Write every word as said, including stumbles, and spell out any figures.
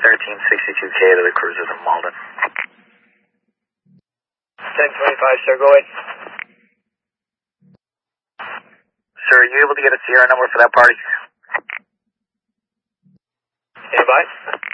thirteen sixty-two K to the cruisers in Malden. ten twenty-five, sir, go ahead. Sir, are you able to get a Sierra number for that party? Stand by.